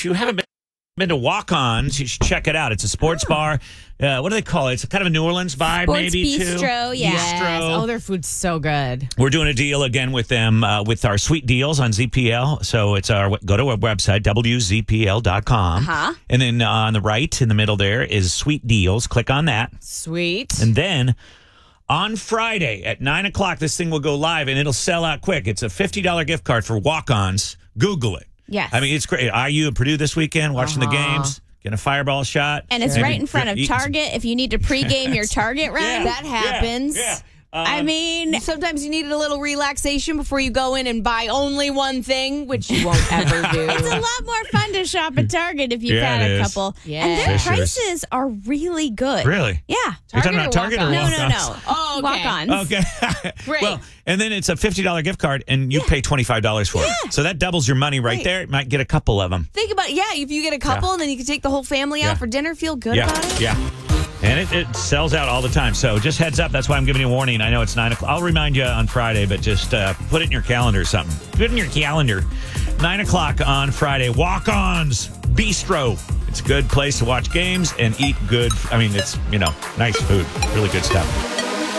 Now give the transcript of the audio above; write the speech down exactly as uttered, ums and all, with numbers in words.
if you haven't been, been to Walk-Ons, you should check it out. It's a sports bar. Uh, what do they call it? It's kind of a New Orleans vibe, Sports maybe, bistro, too. yeah. Bistro. Oh, their food's so good. We're doing a deal again with them uh, with our sweet deals on Z P L. So it's our go to our website, W Z P L dot com. Uh-huh. And then uh, on the right in the middle there is sweet deals. Click on that. Sweet. And then on Friday at nine o'clock, this thing will go live and it'll sell out quick. It's a fifty dollars gift card for Walk-Ons. Google it. Yes. I mean, it's great. I U and Purdue this weekend, watching Uh-huh. the games, getting a fireball shot. And it's Maybe right in front of eating some- Target if you need to pregame your Target run. Yeah, That happens. Yeah. yeah. I Um, mean, Sometimes you need a little relaxation before you go in and buy only one thing, which you won't ever do. it's a lot more fun to shop at Target if you've Yeah, had it a is. couple. Yeah. And their Fishers. prices are really good. Really? Yeah. You're talking about Target or Walk-Ons? No, no, Walk-Ons? no. Oh, okay. Walk-ons. Okay. Great. Well, and then it's a fifty dollars gift card, and you pay twenty-five dollars for it. So that doubles your money right Right. there. You might get a couple of them. Think about, yeah, if you get a couple Yeah. and then you can take the whole family Yeah. out for dinner, feel good yeah. about it. Yeah. And it, it sells out all the time. So just heads up. That's why I'm giving you a warning. I know it's nine o'clock. I'll remind you on Friday, but just uh, put it in your calendar or something. Put it in your calendar. nine o'clock on Friday. Walk-Ons Bistro. It's a good place to watch games and eat good. I mean, it's, you know, nice food. Really good stuff.